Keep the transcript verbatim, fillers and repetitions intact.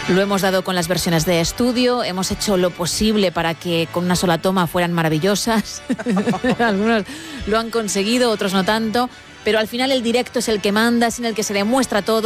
Lo hemos dado con las versiones de estudio, hemos hecho lo posible para que con una sola toma fueran maravillosas. Algunos lo han conseguido, otros no tanto, pero al final el directo es el que manda, es en el que se demuestra todo.